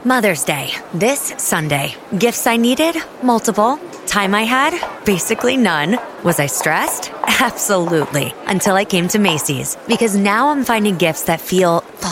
Mother's Day, this Sunday. Gifts I needed? Multiple. Time I had? Basically none. Was I stressed? Absolutely. Until I came to Macy's. Because now I'm finding gifts that feel